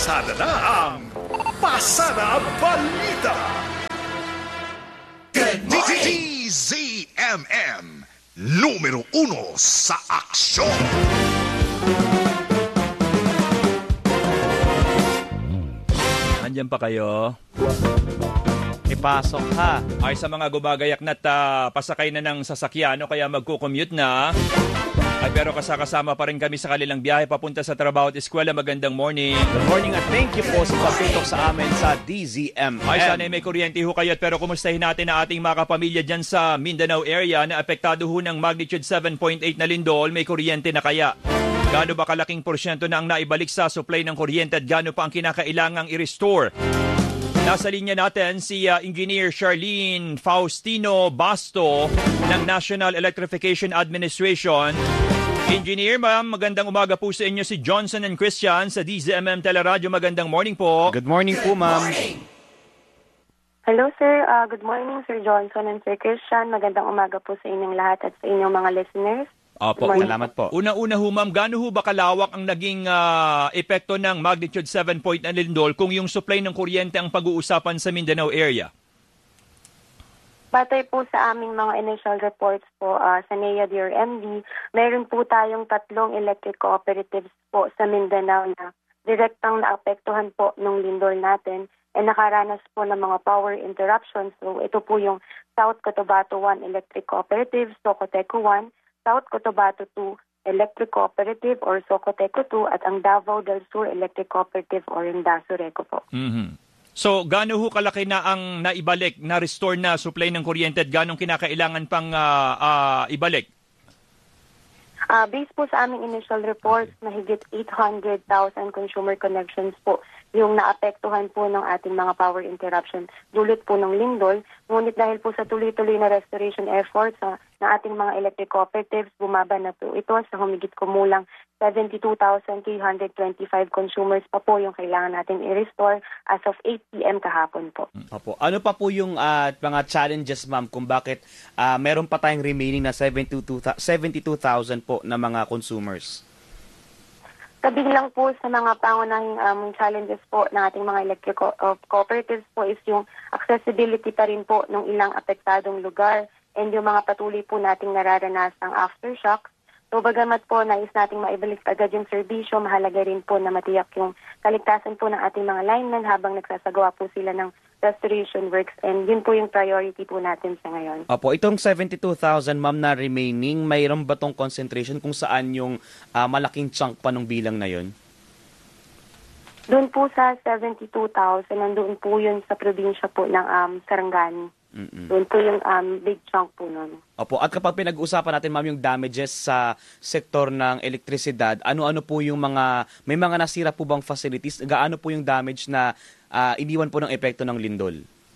Pasada na ang Pasada Balita. DZMM numero 1 sa aksyon. Nandiyan pa kayo? Ipasok ha. Ay sa mga gumagayak na't pasakay na ng sasakyan o kaya magko-commute na. Ay pero kasama pa rin kami sa kanilang biyahe papunta sa trabaho at eskwela. Magandang morning. Good morning at thank you po sa pagtutok sa amin sa DZMM. Ay sana may kuryente ho kayo pero kumustahin natin ang ating mga kapamilya dyan sa Mindanao area na apektado ho ng magnitude 7.8 na lindol. May kuryente na kaya? Gaano ba kalaking porsyento na ang naibalik sa supply ng kuryente at gaano pa ang kinakailangang i-restore? Nasa linya natin si Engineer Charlene Faustino Basto ng National Electrification Administration. Engineer, ma'am, magandang umaga po sa inyo si Johnson and Christian sa DZMM Teleradyo. Magandang morning po. Good morning po, ma'am. Hello, sir. Good morning, Sir Johnson and Sir Christian. Magandang umaga po sa inyong lahat at sa inyong mga listeners. Opo. Salamat po. Una-una ho, ma'am, gaano ho ba kalawak ang naging epekto ng magnitude 7 point na lindol kung yung supply ng kuryente ang pag-uusapan sa Mindanao area? Batay po sa aming mga initial reports po sa NEA DRMD, meron po tayong 3 electric cooperatives po sa Mindanao na direktang naapektuhan po ng lindol natin and nakaranas po ng mga power interruptions. So ito po yung South Cotabato 1 Electric Cooperative, Socoteco 1, South Cotabato 2 Electric Cooperative or Socoteco 2 at ang Davao del Sur Electric Cooperative or yung DASURECO po. Mm-hmm. So, gaano ho kalaki na ang naibalik, na-restore na supply ng kuryente at gaano kinakailangan pang ibalik? Based po sa aming initial reports, mahigit 800,000 consumer connections po yung naapektuhan po ng ating mga power interruption dulot po ng lindol. Ngunit dahil po sa tuloy-tuloy na restoration efforts na ating mga electric cooperatives, bumaba na po ito sa humigit kumulang 72,325 consumers pa po yung kailangan natin i-restore as of 8 p.m. kahapon po. Opo. Ano pa po yung mga challenges, ma'am, kung bakit meron pa tayong remaining na 72,000 po na mga consumers? Kabilang po sa mga pangunahing challenges po ng ating mga electric cooperatives po is yung accessibility pa rin po ng ilang apektadong lugar and yung mga patuloy po nating nararanasang aftershocks. So bagamat po nais nating maibalik agad yung serbisyo, mahalaga rin po na matiyak yung kaligtasan po ng ating mga linemen habang nagsasagawa po sila ng restoration works and yun po yung priority po natin sa ngayon. Opo, itong 72,000, ma'am, na remaining, mayroon ba tong concentration kung saan yung malaking chunk pa ng bilang na yun? Doon po sa 72,000, nandoon po yun sa probinsya po ng Sarangani. Doon po yung big chunk po nun. Opo, at kapag pinag-uusapan natin, ma'am, yung damages sa sektor ng elektrisidad, ano-ano po yung may mga nasira po bang facilities? Gaano po yung damage na iniwan po ng epekto ng lindol?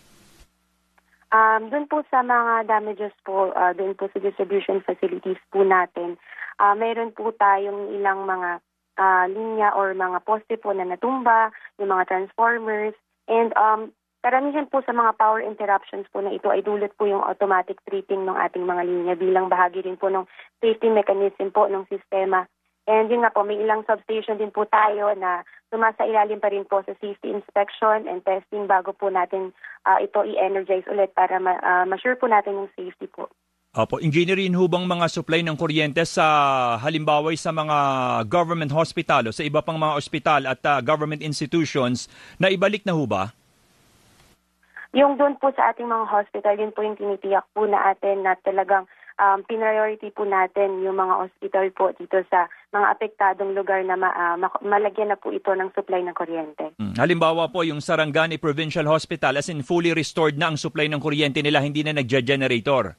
Doon po sa mga damages po, doon po sa distribution facilities po natin, mayroon po tayong ilang mga linya or mga poste po na natumba, yung mga transformers, and karamihan po sa mga power interruptions po na ito ay dulot po yung automatic tripping ng ating mga linya bilang bahagi rin po ng safety mechanism po ng sistema. And yun nga po, may ilang substation din po tayo na sumasailalim pa rin po sa safety inspection and testing bago po natin ito i-energize ulit para ma-sure po natin yung safety po. Opo, engineerin ho bang mga supply ng kuryente sa halimbawa sa mga government hospital o sa iba pang mga ospital at government institutions na ibalik na ho ba? Yung doon po sa ating mga hospital, yun po yung tinitiyak po na atin na talagang priority po natin yung mga hospital po dito sa mga apektadong lugar na malagyan na po ito ng supply ng kuryente. Halimbawa po yung Sarangani Provincial Hospital as in fully restored na ang supply ng kuryente nila, hindi na nagja-generator.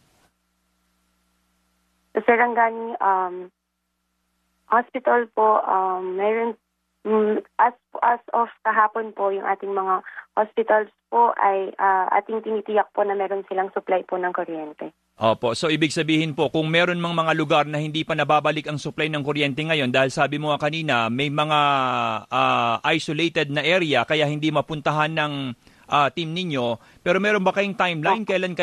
Sa Sarangani Hospital po, mayroon as of kahapon po yung ating mga hospitals po ay ating tinitiyak po na meron silang supply po ng kuryente. Opo, so ibig sabihin po kung meron mang mga lugar na hindi pa nababalik ang supply ng kuryente ngayon dahil sabi mo kanina may mga isolated na area kaya hindi mapuntahan ng team ninyo, pero meron ba kayong timeline kailan kayo